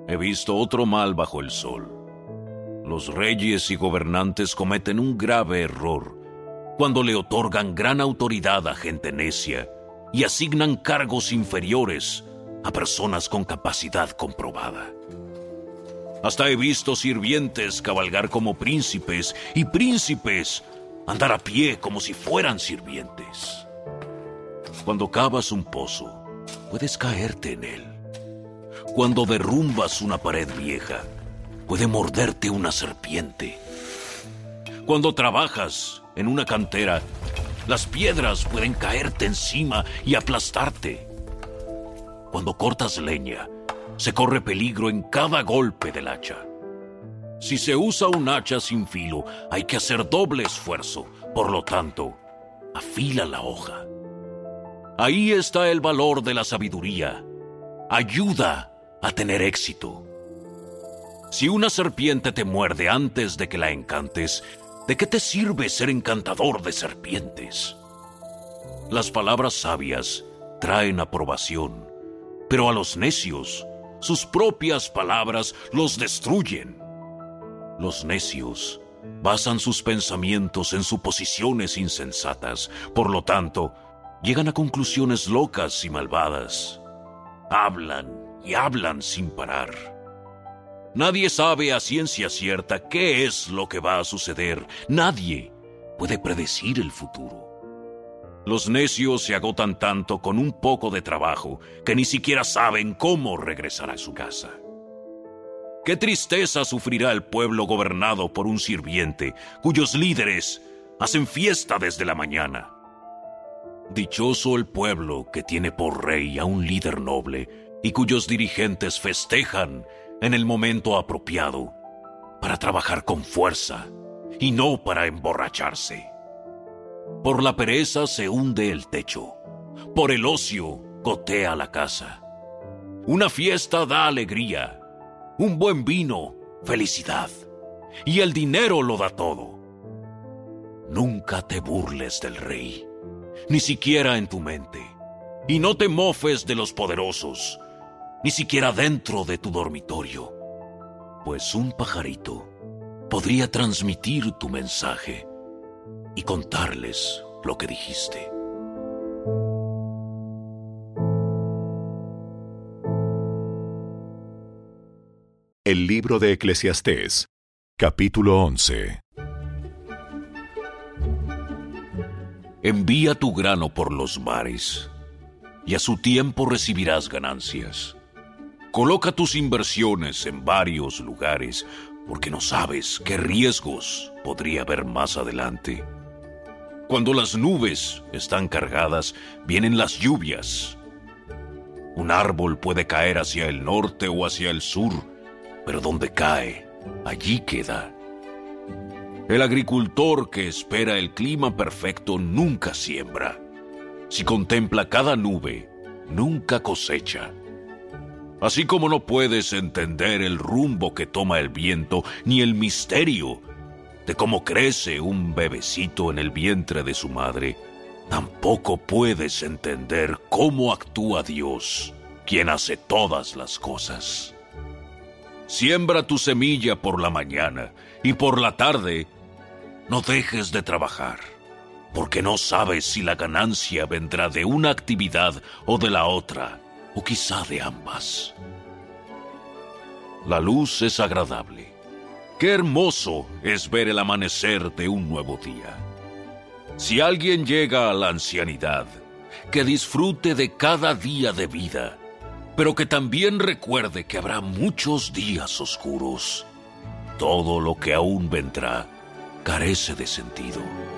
He visto otro mal bajo el sol. Los reyes y gobernantes cometen un grave error cuando le otorgan gran autoridad a gente necia y asignan cargos inferiores a personas con capacidad comprobada. Hasta he visto sirvientes cabalgar como príncipes y príncipes andar a pie como si fueran sirvientes. Cuando cavas un pozo, puedes caerte en él. Cuando derrumbas una pared vieja, puede morderte una serpiente. Cuando trabajas en una cantera, las piedras pueden caerte encima y aplastarte. Cuando cortas leña, se corre peligro en cada golpe del hacha. Si se usa un hacha sin filo, hay que hacer doble esfuerzo. Por lo tanto, afila la hoja. Ahí está el valor de la sabiduría. Ayuda a tener éxito. Si una serpiente te muerde antes de que la encantes, ¿de qué te sirve ser encantador de serpientes? Las palabras sabias traen aprobación, pero a los necios, sus propias palabras los destruyen. Los necios basan sus pensamientos en suposiciones insensatas, por lo tanto, llegan a conclusiones locas y malvadas. Hablan y hablan sin parar. Nadie sabe a ciencia cierta qué es lo que va a suceder. Nadie puede predecir el futuro. Los necios se agotan tanto con un poco de trabajo que ni siquiera saben cómo regresar a su casa. Qué tristeza sufrirá el pueblo gobernado por un sirviente cuyos líderes hacen fiesta desde la mañana. Dichoso el pueblo que tiene por rey a un líder noble y cuyos dirigentes festejan en el momento apropiado para trabajar con fuerza y no para emborracharse. Por la pereza se hunde el techo, por el ocio gotea la casa. Una fiesta da alegría, un buen vino, felicidad, y el dinero lo da todo. Nunca te burles del rey, ni siquiera en tu mente, y no te mofes de los poderosos, ni siquiera dentro de tu dormitorio, pues un pajarito podría transmitir tu mensaje y contarles lo que dijiste. El libro de Eclesiastés, capítulo 11. Envía tu grano por los mares, y a su tiempo recibirás ganancias. Coloca tus inversiones en varios lugares, porque no sabes qué riesgos podría haber más adelante. Cuando las nubes están cargadas, vienen las lluvias. Un árbol puede caer hacia el norte o hacia el sur, pero donde cae, allí queda. El agricultor que espera el clima perfecto nunca siembra. Si contempla cada nube, nunca cosecha. Así como no puedes entender el rumbo que toma el viento, ni el misterio de cómo crece un bebecito en el vientre de su madre, tampoco puedes entender cómo actúa Dios, quien hace todas las cosas. Siembra tu semilla por la mañana y por la tarde no dejes de trabajar, porque no sabes si la ganancia vendrá de una actividad o de la otra, o quizá de ambas. La luz es agradable. Qué hermoso es ver el amanecer de un nuevo día. Si alguien llega a la ancianidad, que disfrute de cada día de vida, pero que también recuerde que habrá muchos días oscuros. Todo lo que aún vendrá carece de sentido.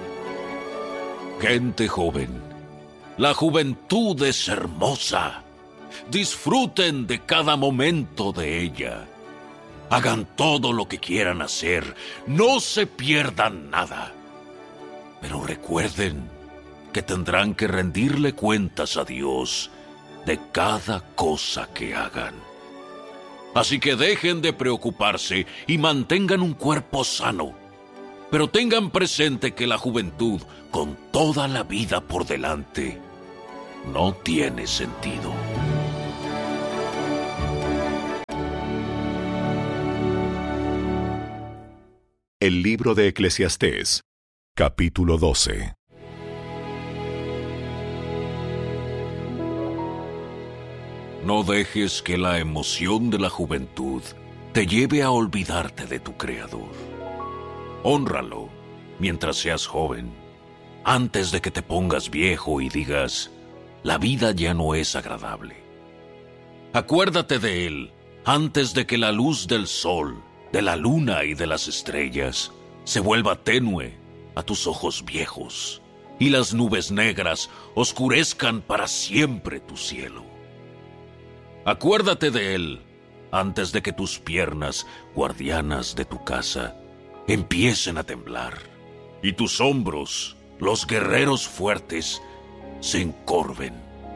Gente joven, la juventud es hermosa. Disfruten de cada momento de ella. Hagan todo lo que quieran hacer. No se pierdan nada. Pero recuerden que tendrán que rendirle cuentas a Dios de cada cosa que hagan. Así que dejen de preocuparse y mantengan un cuerpo sano. Pero tengan presente que la juventud, con toda la vida por delante, no tiene sentido. El libro de Eclesiastés, capítulo 12. No dejes que la emoción de la juventud te lleve a olvidarte de tu Creador. Hónralo mientras seas joven, antes de que te pongas viejo y digas, la vida ya no es agradable. Acuérdate de Él antes de que la luz del sol, de la luna y de las estrellas se vuelva tenue a tus ojos viejos y las nubes negras oscurezcan para siempre tu cielo. Acuérdate de Él antes de que tus piernas, guardianas de tu casa, empiecen a temblar y tus hombros, los guerreros fuertes, se encorven.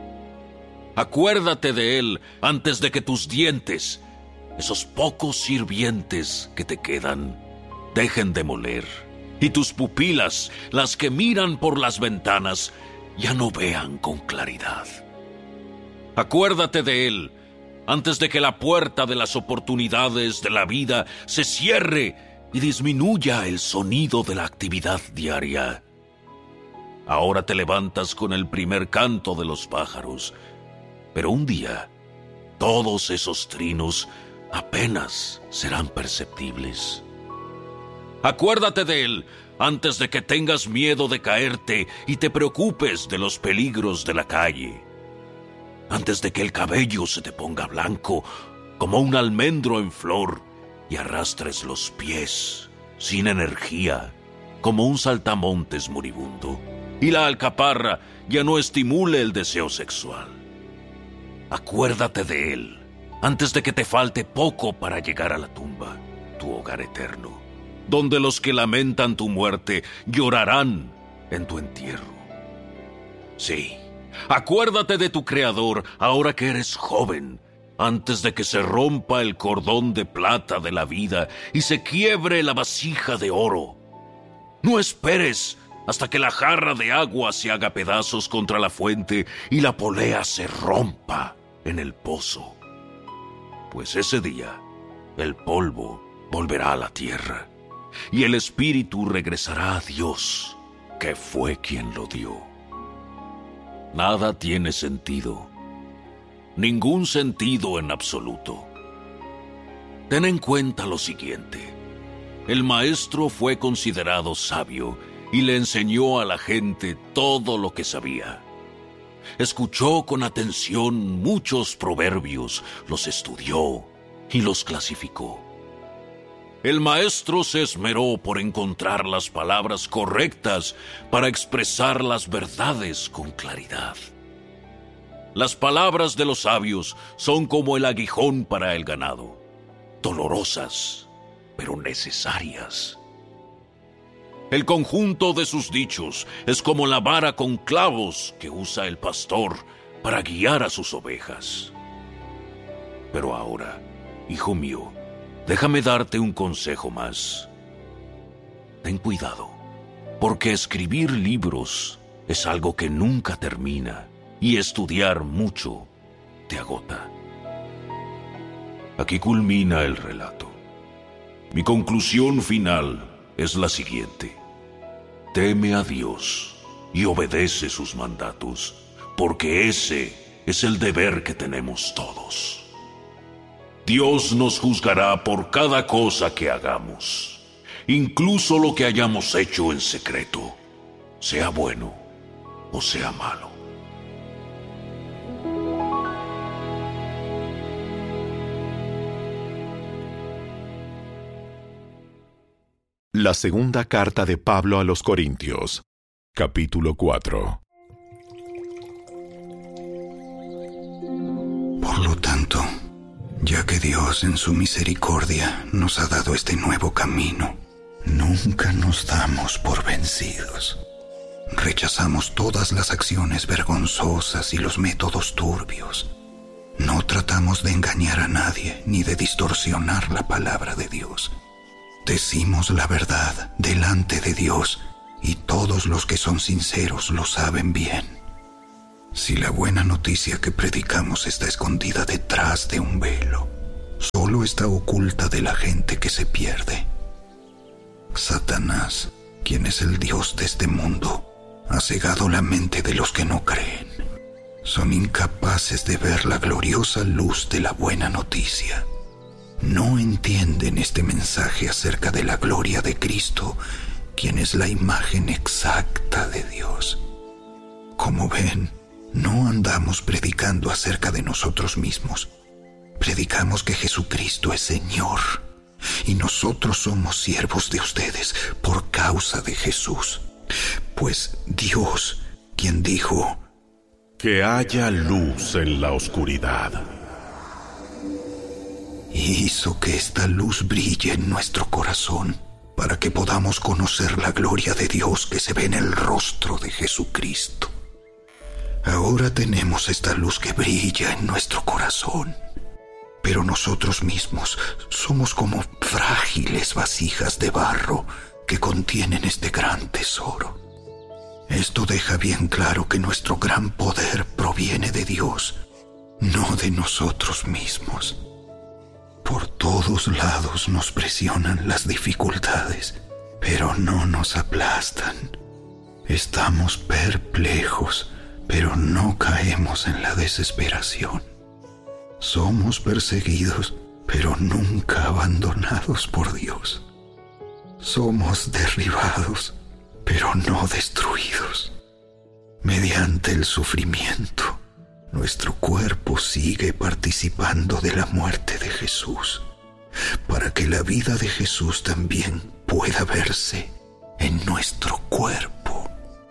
Acuérdate de Él antes de que tus dientes, esos pocos sirvientes que te quedan, dejen de moler y tus pupilas, las que miran por las ventanas, ya no vean con claridad. Acuérdate de Él antes de que la puerta de las oportunidades de la vida se cierre y disminuya el sonido de la actividad diaria. Ahora te levantas con el primer canto de los pájaros, pero un día todos esos trinos apenas serán perceptibles. Acuérdate de Él antes de que tengas miedo de caerte y te preocupes de los peligros de la calle. Antes de que el cabello se te ponga blanco como un almendro en flor y arrastres los pies sin energía como un saltamontes moribundo y la alcaparra ya no estimule el deseo sexual. Acuérdate de Él antes de que te falte poco para llegar a la tumba, tu hogar eterno, donde los que lamentan tu muerte llorarán en tu entierro. Sí, acuérdate de tu Creador ahora que eres joven, antes de que se rompa el cordón de plata de la vida y se quiebre la vasija de oro. No esperes hasta que la jarra de agua se haga pedazos contra la fuente y la polea se rompa en el pozo. Pues ese día el polvo volverá a la tierra y el espíritu regresará a Dios, que fue quien lo dio. Nada tiene sentido, ningún sentido en absoluto. Ten en cuenta lo siguiente: el maestro fue considerado sabio y le enseñó a la gente todo lo que sabía. Escuchó con atención muchos proverbios, los estudió y los clasificó. El maestro se esmeró por encontrar las palabras correctas para expresar las verdades con claridad. Las palabras de los sabios son como el aguijón para el ganado, dolorosas, pero necesarias. El conjunto de sus dichos es como la vara con clavos que usa el pastor para guiar a sus ovejas. Pero ahora, hijo mío, déjame darte un consejo más. Ten cuidado, porque escribir libros es algo que nunca termina y estudiar mucho te agota. Aquí culmina el relato. Mi conclusión final es la siguiente: teme a Dios y obedece sus mandatos, porque ese es el deber que tenemos todos. Dios nos juzgará por cada cosa que hagamos, incluso lo que hayamos hecho en secreto, sea bueno o sea malo. La segunda carta de Pablo a los Corintios, capítulo 4. Por lo tanto, ya que Dios en su misericordia nos ha dado este nuevo camino, nunca nos damos por vencidos. Rechazamos todas las acciones vergonzosas y los métodos turbios. No tratamos de engañar a nadie ni de distorsionar la palabra de Dios. Decimos la verdad delante de Dios y todos los que son sinceros lo saben bien. Si la buena noticia que predicamos está escondida detrás de un velo, solo está oculta de la gente que se pierde. Satanás, quien es el Dios de este mundo, ha cegado la mente de los que no creen. Son incapaces de ver la gloriosa luz de la buena noticia. No entienden este mensaje acerca de la gloria de Cristo, quien es la imagen exacta de Dios. Como ven, no andamos predicando acerca de nosotros mismos. Predicamos que Jesucristo es Señor, y nosotros somos siervos de ustedes por causa de Jesús. Pues Dios, quien dijo: que haya luz en la oscuridad, hizo que esta luz brille en nuestro corazón, para que podamos conocer la gloria de Dios que se ve en el rostro de Jesucristo. Ahora tenemos esta luz que brilla en nuestro corazón, pero nosotros mismos somos como frágiles vasijas de barro que contienen este gran tesoro. Esto deja bien claro que nuestro gran poder proviene de Dios, no de nosotros mismos. Por todos lados nos presionan las dificultades, pero no nos aplastan. Estamos perplejos, pero no caemos en la desesperación. Somos perseguidos, pero nunca abandonados por Dios. Somos derribados, pero no destruidos. Mediante el sufrimiento, nuestro cuerpo sigue participando de la muerte de Jesús, para que la vida de Jesús también pueda verse en nuestro cuerpo.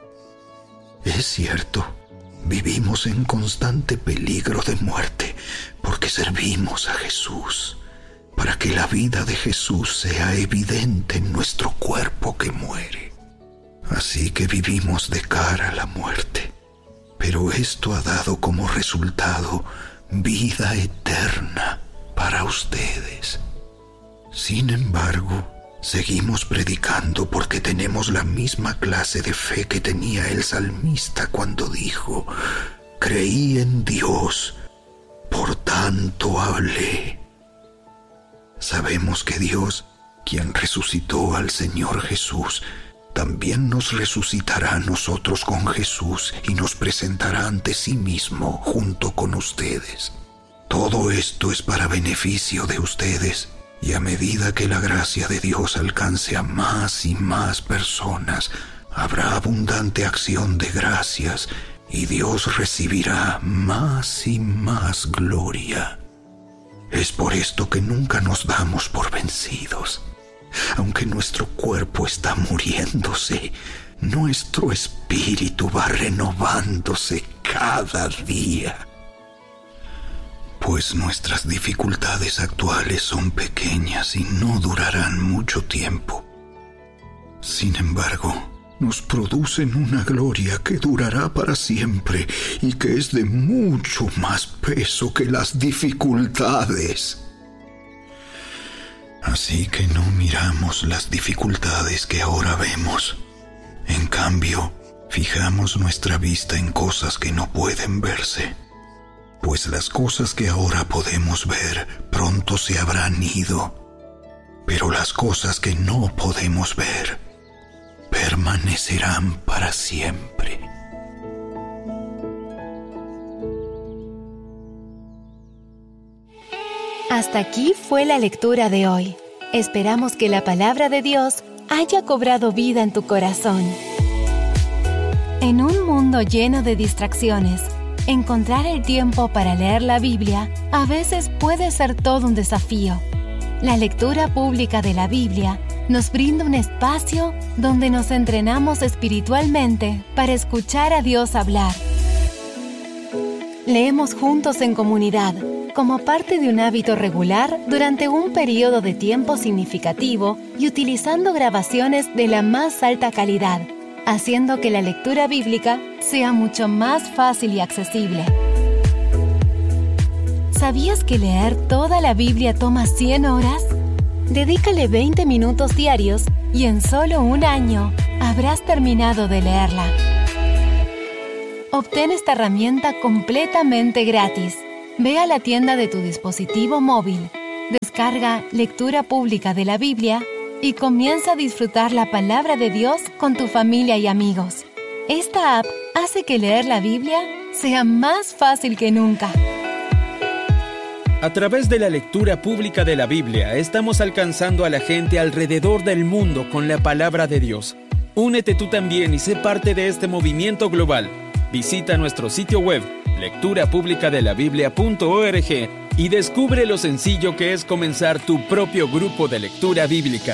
Es cierto, vivimos en constante peligro de muerte porque servimos a Jesús, para que la vida de Jesús sea evidente en nuestro cuerpo que muere. Así que vivimos de cara a la muerte, pero esto ha dado como resultado vida eterna para ustedes. Sin embargo, seguimos predicando porque tenemos la misma clase de fe que tenía el salmista cuando dijo: creí en Dios, por tanto hablé. Sabemos que Dios, quien resucitó al Señor Jesús, también nos resucitará a nosotros con Jesús y nos presentará ante sí mismo junto con ustedes. Todo esto es para beneficio de ustedes, y a medida que la gracia de Dios alcance a más y más personas, habrá abundante acción de gracias y Dios recibirá más y más gloria. Es por esto que nunca nos damos por vencidos. Aunque nuestro cuerpo está muriéndose, nuestro espíritu va renovándose cada día. Pues nuestras dificultades actuales son pequeñas y no durarán mucho tiempo. Sin embargo, nos producen una gloria que durará para siempre y que es de mucho más peso que las dificultades. Así que no miramos las dificultades que ahora vemos. En cambio, fijamos nuestra vista en cosas que no pueden verse. Pues las cosas que ahora podemos ver pronto se habrán ido, pero las cosas que no podemos ver permanecerán para siempre. Hasta aquí fue la lectura de hoy. Esperamos que la palabra de Dios haya cobrado vida en tu corazón. En un mundo lleno de distracciones, encontrar el tiempo para leer la Biblia a veces puede ser todo un desafío. La lectura pública de la Biblia nos brinda un espacio donde nos entrenamos espiritualmente para escuchar a Dios hablar. Leemos juntos en comunidad, como parte de un hábito regular durante un periodo de tiempo significativo y utilizando grabaciones de la más alta calidad, haciendo que la lectura bíblica sea mucho más fácil y accesible. ¿Sabías que leer toda la Biblia toma 100 horas? Dedícale 20 minutos diarios y en solo un año habrás terminado de leerla. Obtén esta herramienta completamente gratis. Ve a la tienda de tu dispositivo móvil, descarga Lectura Pública de la Biblia y comienza a disfrutar la palabra de Dios con tu familia y amigos. Esta app hace que leer la Biblia sea más fácil que nunca. A través de la lectura pública de la Biblia, estamos alcanzando a la gente alrededor del mundo con la palabra de Dios. Únete tú también y sé parte de este movimiento global. Visita nuestro sitio web, lecturapublicadelabiblia.org, y descubre lo sencillo que es comenzar tu propio grupo de lectura bíblica.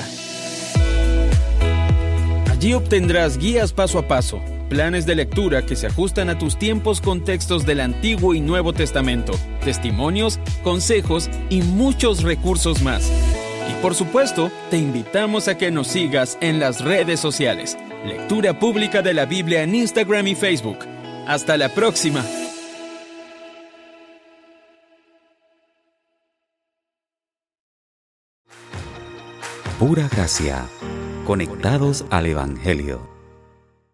Allí obtendrás guías paso a paso, planes de lectura que se ajustan a tus tiempos con textos del Antiguo y Nuevo Testamento, testimonios, consejos y muchos recursos más. Y por supuesto, te invitamos a que nos sigas en las redes sociales. Lectura Pública de la Biblia en Instagram y Facebook. ¡Hasta la próxima! Pura gracia, conectados al Evangelio.